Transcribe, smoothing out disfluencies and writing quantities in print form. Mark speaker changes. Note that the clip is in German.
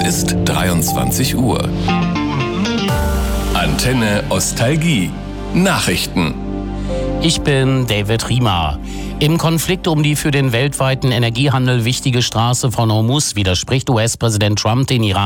Speaker 1: ist 23 Uhr. Antenne Ostalgie. Nachrichten.
Speaker 2: Ich bin David Riemer. Im Konflikt um die für den weltweiten Energiehandel wichtige Straße von Hormuz widerspricht US-Präsident Trump den Iran